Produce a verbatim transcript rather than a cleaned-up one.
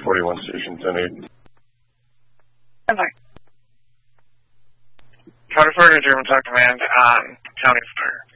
forty-one Station ten eight. Okay. County Fire, German Talk Command on County Fire.